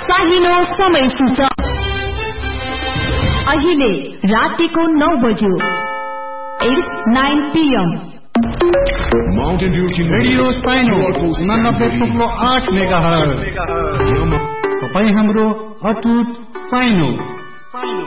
साहिनो समय सूचक अहिले रातिको 9 बज्यो 9 PM Mountain Dew रेडियो साइनो 89.8 मेगाहर्ज तपाईं हाम्रो अटुट साइनो